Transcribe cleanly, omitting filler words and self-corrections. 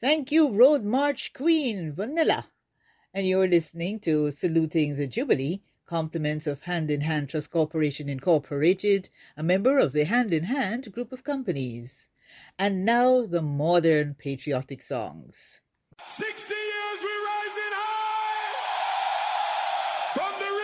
Thank you, Road March Queen, Vanilla. And you're listening to Saluting the Jubilee, compliments of Hand in Hand Trust Corporation Incorporated, a member of the Hand in Hand group of companies. And now the modern patriotic songs. 6